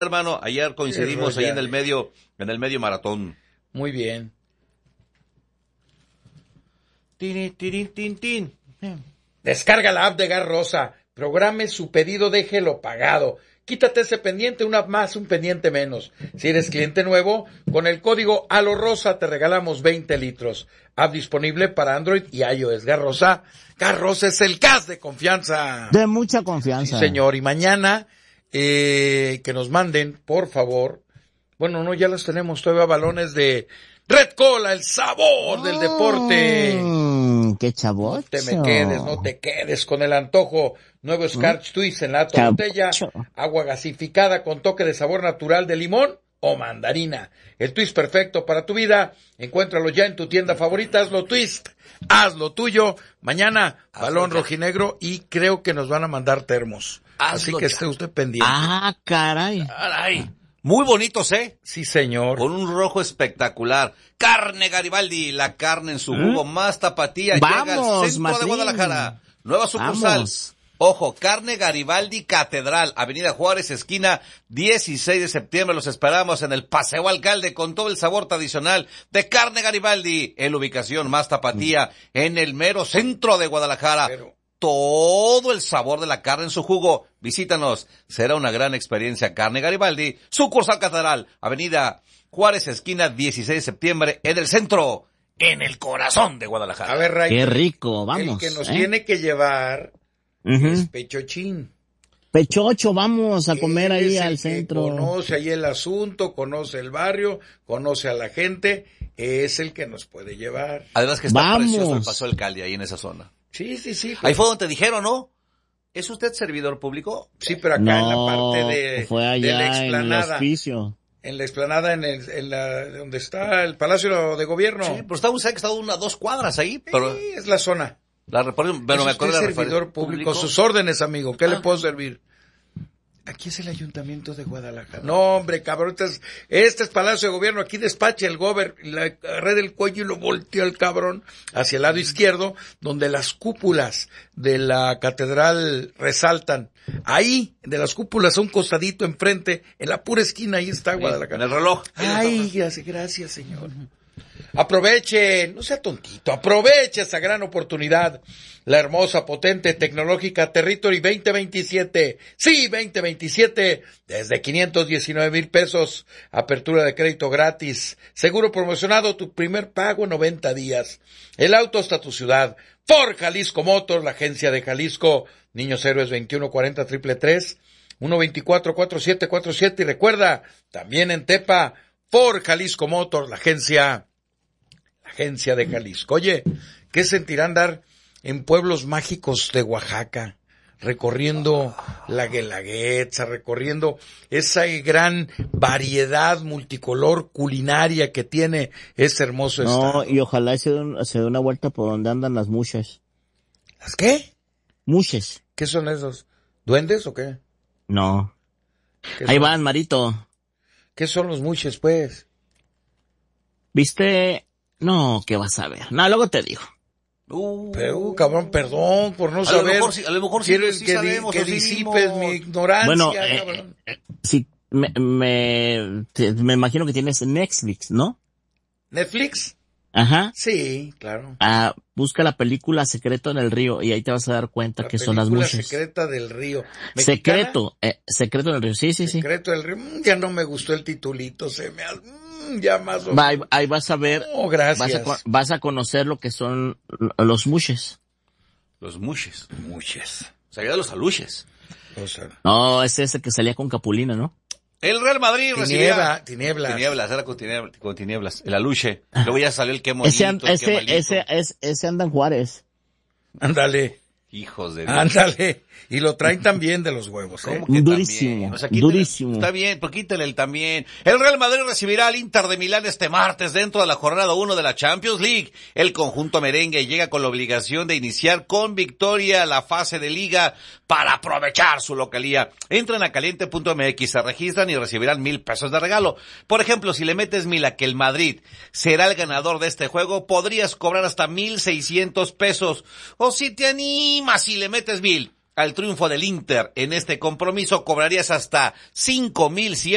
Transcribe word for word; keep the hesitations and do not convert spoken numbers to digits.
hermano, ayer coincidimos ahí en el medio, en el medio maratón. Muy bien. Tin, tin, tin, tin. Descarga la app de Gas Rosa, programe su pedido, déjelo pagado. Quítate ese pendiente, una más, un pendiente menos. Si eres cliente nuevo, con el código ALOROSA te regalamos veinte litros. App disponible para Android y iOS. Gas Rosa, Gas Rosa es el gas de confianza. De mucha confianza. Sí, señor. Y mañana, eh, que nos manden, por favor. Bueno, no, ya los tenemos todavía, balones de Red Cola, el sabor oh, del deporte. Mmm, qué chavocho. No te me quedes, no te quedes con el antojo. Nuevo Scratch ¿Mm? Twist en lata o botella. Agua gasificada con toque de sabor natural de limón o mandarina. El twist perfecto para tu vida. Encuéntralo ya en tu tienda favorita. Hazlo Twist. Hazlo tuyo. Mañana, hazlo balón ya. Rojinegro, y creo que nos van a mandar termos. Hazlo Así que ya. Esté usted pendiente. Ah, caray. Caray. Muy bonitos, ¿eh? Sí, señor. Con un rojo espectacular. Carne Garibaldi, la carne en su jugo ¿Mm? Más tapatía. Vamos, llega al centro Martín. de Guadalajara. Nueva sucursal. Vamos. Ojo, Carne Garibaldi Catedral, Avenida Juárez, esquina dieciséis de septiembre. Los esperamos en el Paseo Alcalde con todo el sabor tradicional de Carne Garibaldi. En la ubicación más tapatía, mm. en el mero centro de Guadalajara. Pero... todo el sabor de la carne en su jugo. Visítanos, será una gran experiencia. Carne Garibaldi, sucursal Catedral, Avenida Juárez, esquina dieciséis de septiembre, en el centro, en el corazón de Guadalajara. A ver, Ray, qué rico, vamos. El que nos ¿eh? tiene que llevar uh-huh. es Pechochín. Pechocho, vamos a comer ahí al que centro. Conoce ahí el asunto, conoce el barrio, conoce a la gente, es el que nos puede llevar. Además que está vamos. Precioso el Paso del Calde ahí en esa zona. Sí, sí, sí. Ahí fue donde te dijeron, ¿no? ¿Es usted servidor público? Sí, pero acá no, en la parte de, fue allá de la explanada. En el hospicio. En la explanada, en, el, en la donde está el Palacio de Gobierno. Sí, pero está usted que está a una dos cuadras ahí. Pero... sí, es la zona. La reporte, pero me acuerdo de la servidor público. Sus órdenes, amigo. ¿Qué ah. le puedo servir? Aquí es el Ayuntamiento de Guadalajara. No, hombre, cabrón, este es, este es Palacio de Gobierno. Aquí despacha el gober, le agarré del cuello y lo volteó el cabrón hacia el lado izquierdo, donde las cúpulas de la catedral resaltan. Ahí, de las cúpulas, a un costadito enfrente, en la pura esquina, ahí está Guadalajara. En el reloj. Ay, gracias, gracias, señor. Aproveche, no sea tontito, aproveche esa gran oportunidad. La hermosa, potente, tecnológica Territory veinte veintisiete. Sí, veinte veintisiete, desde quinientos diecinueve mil pesos. Apertura de crédito gratis. Seguro promocionado, tu primer pago en noventa días. El auto hasta tu ciudad. Ford Jalisco Motors, la agencia de Jalisco. Niños Héroes veintiuno cuarenta triple tres, uno veinticuatro cuarenta y siete cuarenta y siete. Y recuerda, también en Tepa, Ford Jalisco Motors, la agencia Agencia de Jalisco. Oye, ¿qué sentirá andar en pueblos mágicos de Oaxaca? Recorriendo la Guelaguetza, recorriendo esa gran variedad multicolor culinaria que tiene ese hermoso estado. No, y ojalá se dé, se dé una vuelta por donde andan las muches. ¿Las qué? Muches. ¿Qué son esos? ¿Duendes o qué? No. Ahí son? van, Marito. ¿Qué son los muches, pues? ¿Viste? No, ¿qué vas a ver? No, luego te digo. Uh, Pero, uh, cabrón, perdón por no a saber. Lo mejor, a lo mejor Quiero sí, que, sí sabemos, que disipes mi ignorancia. Bueno, eh, eh, sí, me, me, te, me imagino que tienes Netflix, ¿no? ¿Netflix? Ajá. Sí, claro. Ah, busca la película Secreto en el Río y ahí te vas a dar cuenta la que son las muchas. La secreta del río. ¿Mexicana? Secreto, eh, Secreto en el Río, sí, sí, sí. Secreto del Río, ya no me gustó el titulito, se me... ya más o Va, ahí, ahí vas a ver, oh, gracias. Vas, a, vas a conocer lo que son los mushes. Los mushes. Mushes. O sea, ya los aluches. O sea, no, es ese que salía con Capulina, ¿no? El Real Madrid recibía... Tinieblas. Tinieblas, era con tinieblas, con tinieblas. El aluche. Luego ya salió el que bonito, ese, el ese, que malito. ese, ese, ese anda en Juárez. Ándale. Hijos de Dios. Ándale. Y lo traen también de los huevos, ¿eh? Durísimo, o sea, quítale, durísimo. Está bien, pero quítale el también. El Real Madrid recibirá al Inter de Milán este martes dentro de la jornada uno de la Champions League. El conjunto merengue llega con la obligación de iniciar con victoria la fase de liga para aprovechar su localía. Entran a caliente punto m x, se registran y recibirán mil pesos de regalo. Por ejemplo, si le metes mil a que el Madrid será el ganador de este juego, podrías cobrar hasta mil seiscientos pesos. O si te animas y le metes mil al triunfo del Inter en este compromiso, cobrarías hasta cinco mil cien